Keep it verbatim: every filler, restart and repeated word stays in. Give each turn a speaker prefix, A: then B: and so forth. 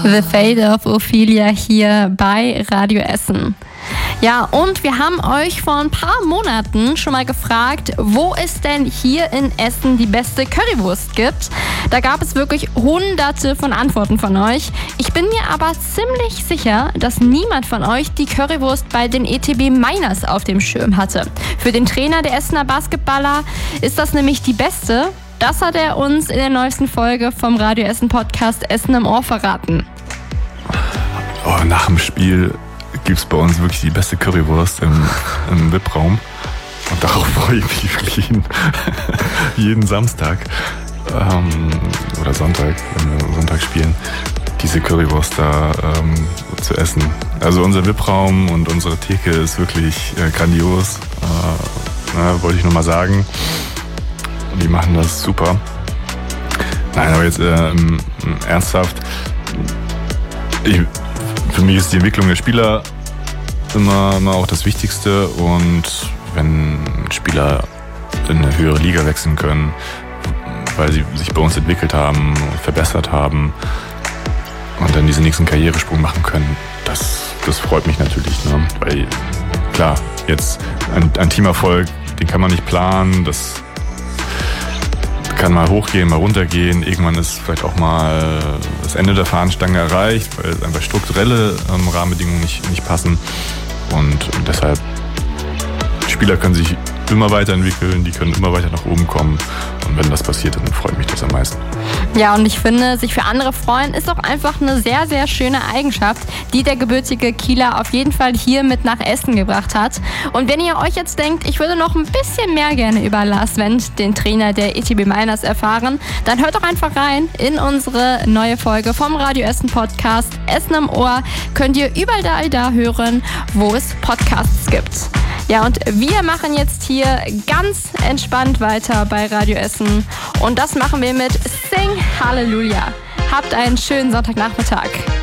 A: The Fate of Ophelia hier bei Radio Essen. Ja, und wir haben euch vor ein paar Monaten schon mal gefragt, wo es denn hier in Essen die beste Currywurst gibt. Da gab es wirklich hunderte von Antworten von euch. Ich bin mir aber ziemlich sicher, dass niemand von euch die Currywurst bei den E T B Miners auf dem Schirm hatte. Für den Trainer der Essener Basketballer ist das nämlich die beste. Das hat er uns in der neuesten Folge vom Radio Essen Podcast Essen im Ohr verraten.
B: Oh, nach dem Spiel gibt es bei uns wirklich die beste Currywurst im, im V I P-Raum. Und darauf freue ich mich wirklich jeden, jeden Samstag ähm, oder Sonntag, wenn wir Sonntag spielen, diese Currywurst da ähm, zu essen. Also unser V I P-Raum und unsere Theke ist wirklich äh, grandios, äh, na, wollte ich nur mal sagen. Die machen das super. Nein, aber jetzt äh, ernsthaft, ich, für mich ist die Entwicklung der Spieler immer, immer auch das Wichtigste, und wenn Spieler in eine höhere Liga wechseln können, weil sie sich bei uns entwickelt haben, verbessert haben und dann diesen nächsten Karrieresprung machen können, das, das freut mich natürlich, ne? Weil klar, jetzt ein, ein Teamerfolg, den kann man nicht planen, das kann mal hochgehen, mal runtergehen. Irgendwann ist vielleicht auch mal das Ende der Fahnenstange erreicht, weil einfach strukturelle ähm, Rahmenbedingungen nicht, nicht passen. Und deshalb, Spieler können sich immer weiterentwickeln, die können immer weiter nach oben kommen. Und wenn das passiert, dann freut mich das am meisten.
A: Ja, und ich finde, sich für andere freuen ist auch einfach eine sehr, sehr schöne Eigenschaft, die der gebürtige Kieler auf jeden Fall hier mit nach Essen gebracht hat. Und wenn ihr euch jetzt denkt, ich würde noch ein bisschen mehr gerne über Lars Wendt, den Trainer der E T B Miners, erfahren, dann hört doch einfach rein in unsere neue Folge vom Radio Essen Podcast Essen im Ohr. Könnt ihr überall da, da hören, wo es Podcasts gibt. Ja, und wir machen jetzt hier ganz entspannt weiter bei Radio Essen. Und das machen wir mit Sing Halleluja. Habt einen schönen Sonntagnachmittag.